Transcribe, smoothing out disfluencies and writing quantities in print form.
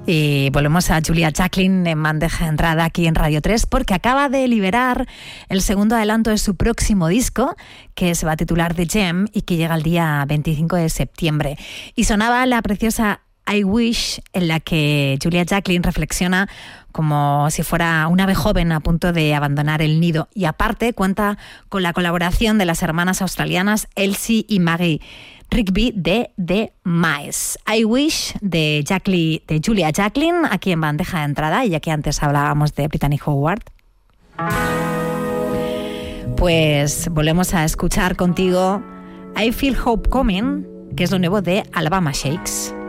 Y volvemos a Julia Jacklin en bandeja de entrada aquí en Radio 3 porque acaba de liberar el segundo adelanto de su próximo disco, que se va a titular The Gem y que llega el día 25 de septiembre. Y sonaba la preciosa I Wish, en la que Julia Jacklin reflexiona como si fuera un ave joven a punto de abandonar el nido. Y aparte cuenta con la colaboración de las hermanas australianas Elsie y Maggie Rigby de The Mice. I Wish de Julia Jacklin, aquí en bandeja de entrada, y ya que antes hablábamos de Brittany Howard, pues volvemos a escuchar contigo I Feel Hope Coming, que es lo nuevo de Alabama Shakes.